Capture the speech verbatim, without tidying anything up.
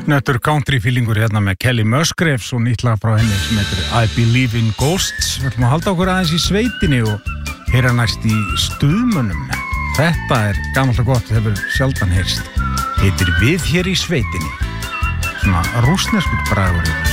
Nöttur country feelingur hérna með Kelly Musgraves og nýtt lag frá henni sem heitir I Believe in Ghosts. Við ætlum að halda okkur aðeins í sveitinni og heyra næst í Stuðmönnum. Þetta er gamalt og gott, hefur sjaldan heyrst. Heitir Við hér í sveitinni. Svona rússneskur bragur.